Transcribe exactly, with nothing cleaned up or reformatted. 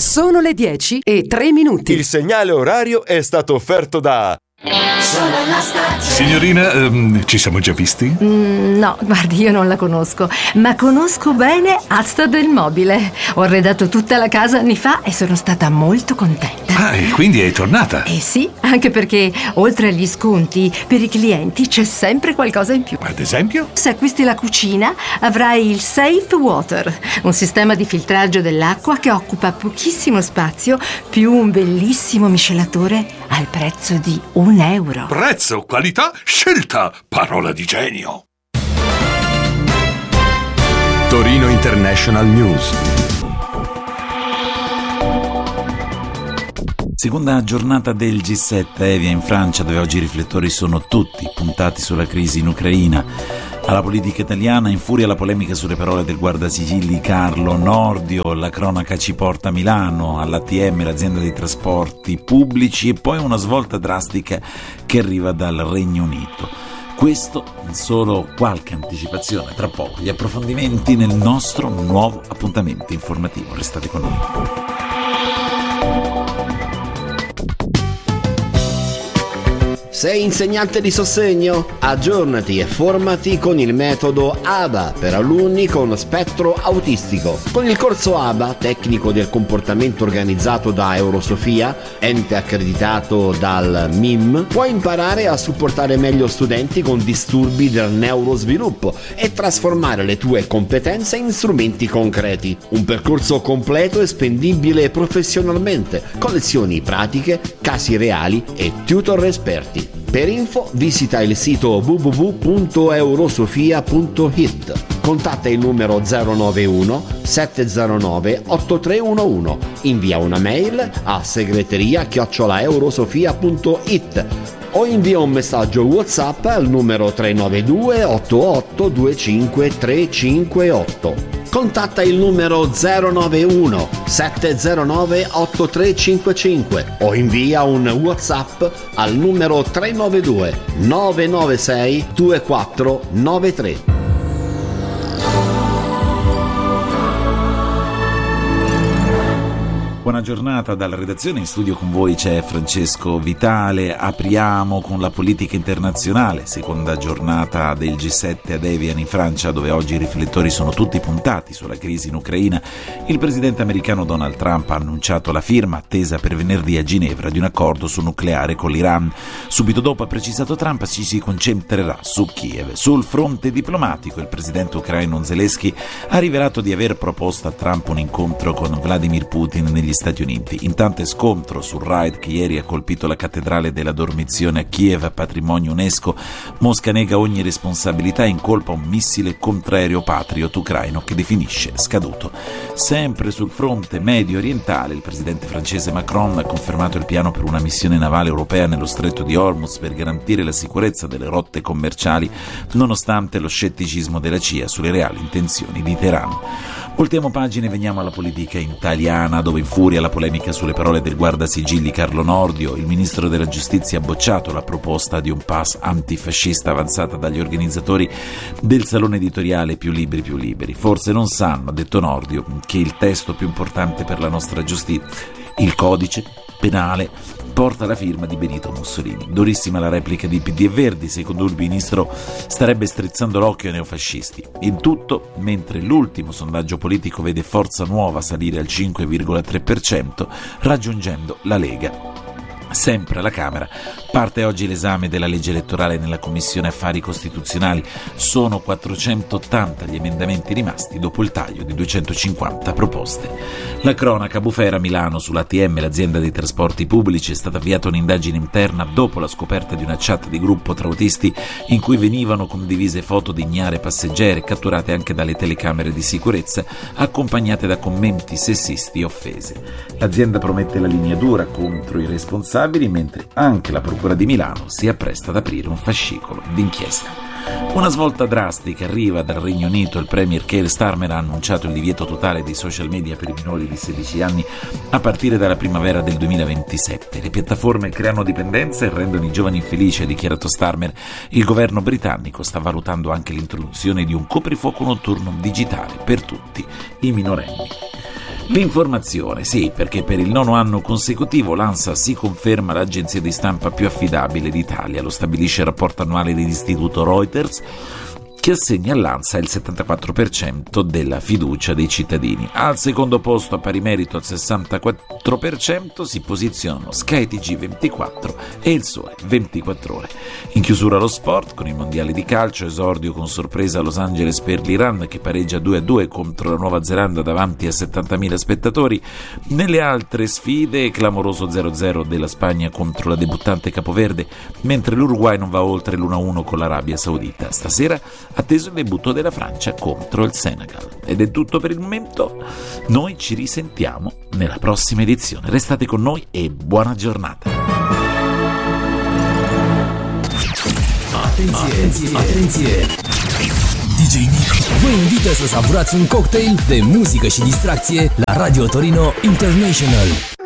Sono le dieci e tre minuti. Il segnale orario è stato offerto da... Sono la stagione. Signorina, um, ci siamo già visti? Mm, no, guardi, io non la conosco, ma conosco bene Asta del Mobile. Ho arredato tutta la casa anni fa e sono stata molto contenta. Ah, e quindi è tornata? Eh sì, anche perché oltre agli sconti, per i clienti c'è sempre qualcosa in più. Ad esempio? Se acquisti la cucina, avrai il Safe Water, un sistema di filtraggio dell'acqua che occupa pochissimo spazio, più un bellissimo miscelatore al prezzo di un euro. Prezzo, qualità, scelta, parola di genio. Torino International News. Seconda giornata del G sette a Evia in Francia, dove oggi i riflettori sono tutti puntati sulla crisi in Ucraina. Alla politica italiana infuria la polemica sulle parole del guardasigilli Carlo Nordio, la cronaca ci porta a Milano, all'A T M, l'azienda dei trasporti pubblici, e poi una svolta drastica che arriva dal Regno Unito. Questo in solo qualche anticipazione, tra poco gli approfondimenti nel nostro nuovo appuntamento informativo. Restate con noi. Sei insegnante di sostegno? Aggiornati e formati con il metodo A B A per alunni con spettro autistico. Con il corso A B A, tecnico del comportamento organizzato da Eurosofia, ente accreditato dal M I M, puoi imparare a supportare meglio studenti con disturbi del neurosviluppo e trasformare le tue competenze in strumenti concreti. Un percorso completo e spendibile professionalmente, con lezioni pratiche, casi reali e tutor esperti. Per info visita il sito w w w punto eurosofia punto i t. Contatta il numero zero nove uno sette zero nove otto tre uno uno. Invia una mail a segreteria chiocciola eurosofia punto i t o invia un messaggio WhatsApp al numero tre nove due otto otto due cinque tre cinque otto. Contatta il numero zero nove uno sette zero nove otto tre cinque cinque o invia un WhatsApp al numero tre nove due nove nove sei due quattro nove tre. Buona giornata dalla redazione, in studio con voi c'è Francesco Vitale. Apriamo con la politica internazionale, seconda giornata del G sette ad Evian in Francia, dove oggi i riflettori sono tutti puntati sulla crisi in Ucraina. Il presidente americano Donald Trump ha annunciato la firma, attesa per venerdì a Ginevra, di un accordo sul nucleare con l'Iran. Subito dopo, ha precisato Trump, ci si concentrerà su Kiev. Sul fronte diplomatico, il presidente ucraino Zelensky ha rivelato di aver proposto a Trump un incontro con Vladimir Putin negli Stati Uniti. Intanto è scontro sul raid che ieri ha colpito la cattedrale della Dormizione a Kiev, patrimonio UNESCO. Mosca nega ogni responsabilità e incolpa un missile contraereo Patriot ucraino che definisce scaduto. Sempre sul fronte medio orientale, il presidente francese Macron ha confermato il piano per una missione navale europea nello stretto di Hormuz per garantire la sicurezza delle rotte commerciali, nonostante lo scetticismo della C I A sulle reali intenzioni di Teheran. Voltiamo pagina e veniamo alla politica italiana, dove infuria la polemica sulle parole del guardasigilli Carlo Nordio. Il ministro della giustizia ha bocciato la proposta di un pass antifascista avanzata dagli organizzatori del salone editoriale Più Libri Più Liberi. Forse non sanno, ha detto Nordio, che il testo più importante per la nostra giustizia, il codice penale, porta la firma di Benito Mussolini. Durissima la replica di P D e Verdi, secondo il ministro starebbe strizzando l'occhio ai neofascisti. In tutto, mentre l'ultimo sondaggio politico vede Forza Nuova salire al cinque virgola tre per cento, raggiungendo la Lega. Sempre alla Camera parte oggi l'esame della legge elettorale nella Commissione Affari Costituzionali. Sono quattrocentottanta gli emendamenti rimasti dopo il taglio di duecentocinquanta proposte. La cronaca: Bufera Milano, sull'A T M, l'azienda dei trasporti pubblici. È stata avviata un'indagine interna dopo la scoperta di una chat di gruppo tra autisti in cui venivano condivise foto di ignare passeggere, catturate anche dalle telecamere di sicurezza, accompagnate da commenti sessisti e offese. L'azienda promette la linea dura contro i responsabili, mentre anche la Procura di Milano si appresta ad aprire un fascicolo d'inchiesta. Una svolta drastica arriva dal Regno Unito. Il premier Keir Starmer ha annunciato il divieto totale dei social media per i minori di sedici anni a partire dalla primavera del duemilaventisette. Le piattaforme creano dipendenza e rendono i giovani infelici, ha dichiarato Starmer. Il governo britannico sta valutando anche l'introduzione di un coprifuoco notturno digitale per tutti i minorenni. L'informazione, sì, perché per il nono anno consecutivo l'ANSA si conferma l'agenzia di stampa più affidabile d'Italia, lo stabilisce il rapporto annuale dell'istituto Reuters, che assegna all'ANSA il settantaquattro per cento della fiducia dei cittadini. Al secondo posto, a pari merito al sessantaquattro per cento, si posizionano Sky T G ventiquattro e Il Sole ventiquattro Ore. In chiusura lo sport, con il mondiale di calcio, esordio con sorpresa a Los Angeles per l'Iran, che pareggia due a due contro la Nuova Zelanda davanti a settantamila spettatori. Nelle altre sfide, clamoroso zero a zero della Spagna contro la debuttante Capoverde, mentre l'Uruguay non va oltre l'uno a uno con l'Arabia Saudita. Stasera atteso il debutto della Francia contro il Senegal. Ed è tutto per il momento, noi ci risentiamo nella prossima edizione. Restate con noi e buona giornata. Atenție, atenție! D J Nick vă invită să savurați un cocktail de muzică și distracție la Radio Torino International.